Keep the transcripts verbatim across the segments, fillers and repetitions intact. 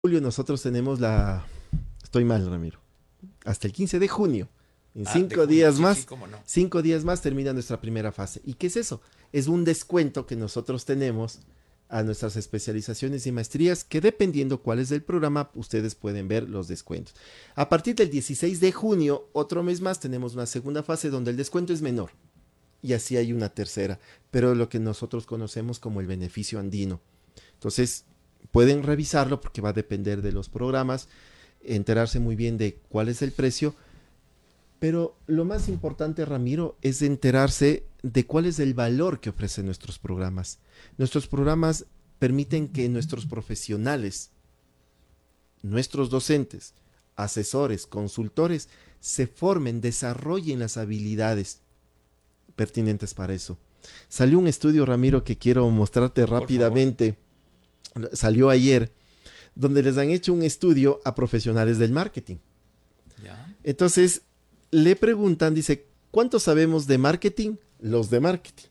Julio nosotros tenemos la... Estoy mal, Ramiro. Hasta el quince de junio. En Ah, de cinco junio, días sí, sí, más, cómo no. cinco días más termina nuestra primera fase. ¿Y qué es eso? Es un descuento que nosotros tenemos a nuestras especializaciones y maestrías que dependiendo cuál es el programa, ustedes pueden ver los descuentos. A partir del dieciséis de junio, otro mes más, tenemos una segunda fase donde el descuento es menor. Y así hay una tercera, pero lo que nosotros conocemos como el beneficio andino. Entonces, pueden revisarlo porque va a depender de los programas, enterarse muy bien de cuál es el precio, pero lo más importante, Ramiro, es enterarse de cuál es el valor que ofrecen nuestros programas. Nuestros programas permiten que nuestros profesionales, nuestros docentes, asesores, consultores, se formen, desarrollen las habilidades pertinentes para eso. Salió un estudio, Ramiro, que quiero mostrarte Por favor. rápidamente. Salió ayer, donde les han hecho un estudio a profesionales del marketing. Ya. Entonces, le preguntan, dice, ¿cuánto sabemos de marketing? Los de marketing.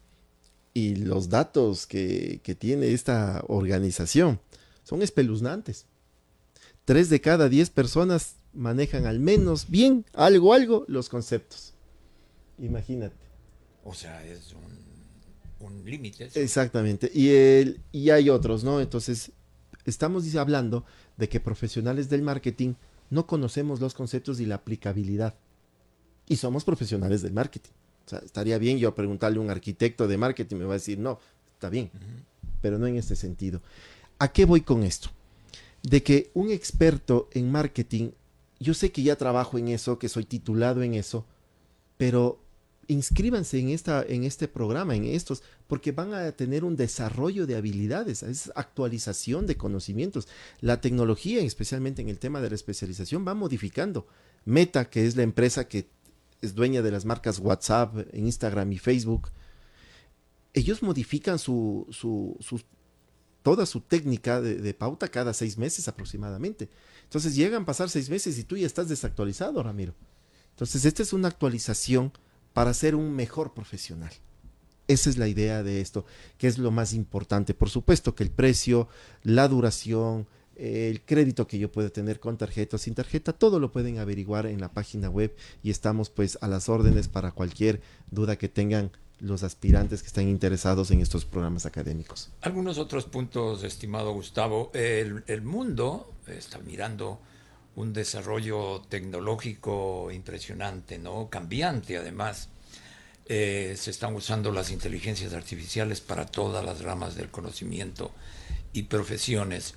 Y los datos que, que tiene esta organización son espeluznantes. Tres de cada diez personas manejan al menos bien, algo, algo, los conceptos. Imagínate. O sea, es un, un límite eso. Exactamente. Y, el, y hay otros, ¿no? Entonces, estamos hablando de que profesionales del marketing no conocemos los conceptos y la aplicabilidad. Y somos profesionales del marketing. O sea, estaría bien yo preguntarle a un arquitecto de marketing, me va a decir, no, está bien, Ujú. pero no en este sentido. ¿A qué voy con esto? De que un experto en marketing, yo sé que ya trabajo en eso, que soy titulado en eso, pero inscríbanse en, esta, en este programa, en estos, porque van a tener un desarrollo de habilidades, es actualización de conocimientos. La tecnología, especialmente en el tema de la especialización, va modificando. Meta, que es la empresa que es dueña de las marcas WhatsApp, Instagram y Facebook, ellos modifican su, su, su toda su técnica de, de, pauta cada seis meses aproximadamente. Entonces llegan a pasar seis meses y tú ya estás desactualizado, Ramiro. Entonces, esta es una actualización para ser un mejor profesional. Esa es la idea de esto, que es lo más importante. Por supuesto que el precio, la duración, el crédito que yo puedo tener con tarjeta o sin tarjeta, todo lo pueden averiguar en la página web y estamos pues a las órdenes para cualquier duda que tengan los aspirantes que están interesados en estos programas académicos. Algunos otros puntos, estimado Gustavo. El, el mundo está mirando un desarrollo tecnológico impresionante, ¿no? Cambiante, además. Eh, se están usando las inteligencias artificiales para todas las ramas del conocimiento y profesiones.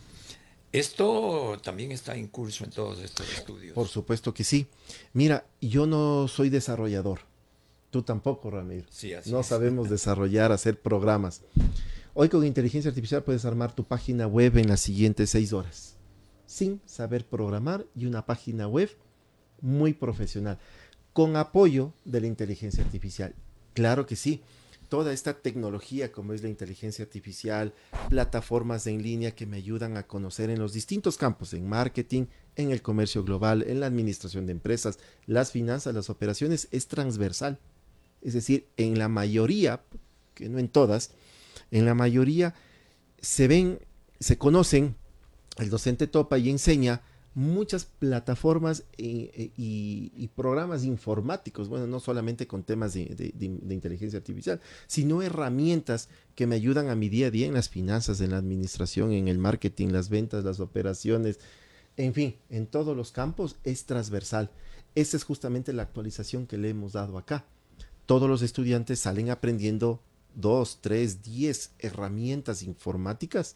Esto también está en curso en todos estos Por estudios. supuesto que sí. Mira, yo no soy desarrollador. Tú tampoco, Ramiro. Sí, así No es. sabemos desarrollar, hacer programas. Hoy con inteligencia artificial puedes armar tu página web en las siguientes seis horas, sin saber programar y una página web muy profesional, con apoyo de la inteligencia artificial. Claro que sí, toda esta tecnología como es la inteligencia artificial, plataformas en línea que me ayudan a conocer en los distintos campos, en marketing, en el comercio global, en la administración de empresas, las finanzas, las operaciones, es transversal. Es decir, en la mayoría, que no en todas, en la mayoría se ven, se conocen, el docente topa y enseña muchas plataformas y, y, y programas informáticos, bueno, no solamente con temas de, de, de, de, inteligencia artificial, sino herramientas que me ayudan a mi día a día en las finanzas, en la administración, en el marketing, las ventas, las operaciones, en fin, en todos los campos es transversal. Esa es justamente la actualización que le hemos dado acá. Todos los estudiantes salen aprendiendo dos, tres, diez herramientas informáticas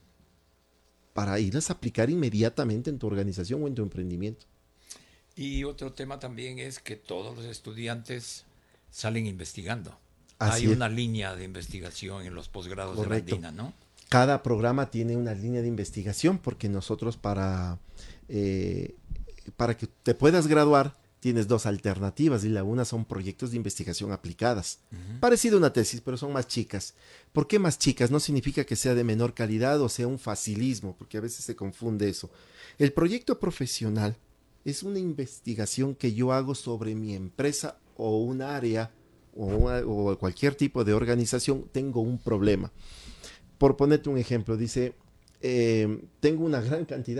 para irlas a aplicar inmediatamente en tu organización o en tu emprendimiento. Y otro tema también es que todos los estudiantes salen investigando. Hay Así es, una línea de investigación en los posgrados de la correcto. Andina, ¿no? Cada programa tiene una línea de investigación porque nosotros para, eh, para que te puedas graduar tienes dos alternativas y la una son proyectos de investigación aplicadas. Ujú. Parecido a una tesis, pero son más chicas. ¿Por qué más chicas? No significa que sea de menor calidad o sea un facilismo, porque a veces se confunde eso. El proyecto profesional es una investigación que yo hago sobre mi empresa o un área o, una, o cualquier tipo de organización. Tengo un problema. Por ponerte un ejemplo, dice, eh, tengo una gran cantidad